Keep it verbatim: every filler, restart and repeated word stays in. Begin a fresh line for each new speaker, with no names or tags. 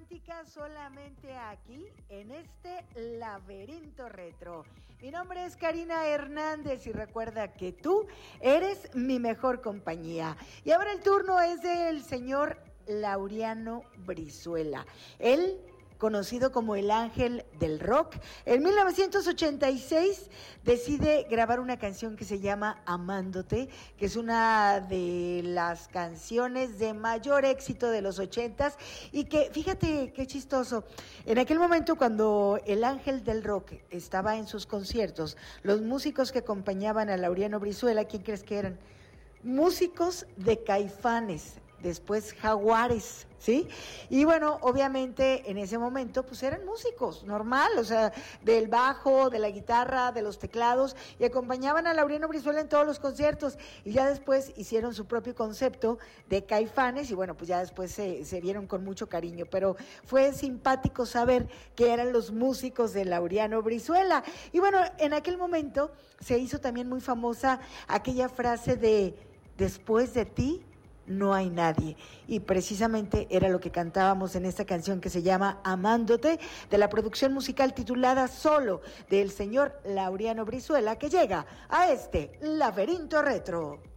romántica solamente aquí, en este laberinto retro. Mi nombre es Karina Hernández y recuerda que tú eres mi mejor compañía. Y ahora el turno es del señor Laureano Brizuela. Él, conocido como el Ángel del Rock, en mil novecientos ochenta y seis decide grabar una canción que se llama Amándote, que es una de las canciones de mayor éxito de los ochentas y que, fíjate qué chistoso, en aquel momento cuando el Ángel del Rock estaba en sus conciertos, los músicos que acompañaban a Laureano Brizuela, ¿quién crees que eran? Músicos de Caifanes, después Jaguares, ¿sí? Y bueno, obviamente en ese momento pues eran músicos, normal, o sea, del bajo, de la guitarra, de los teclados, y acompañaban a Laureano Brizuela en todos los conciertos, y ya después hicieron su propio concepto de Caifanes, y bueno, pues ya después se, se vieron con mucho cariño, pero fue simpático saber que eran los músicos de Laureano Brizuela. Y bueno, en aquel momento se hizo también muy famosa aquella frase de después de ti no hay nadie, y precisamente era lo que cantábamos en esta canción que se llama Amándote, de la producción musical titulada Solo, del señor Laureano Brizuela, que llega a este laberinto retro.